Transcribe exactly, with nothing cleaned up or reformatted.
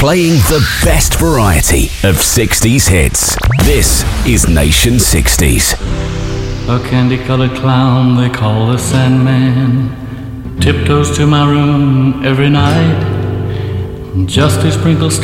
playing the best variety of sixties hits. This is Nation sixties. A candy-colored clown they call the Sandman tiptoes to my room every night just to sprinkle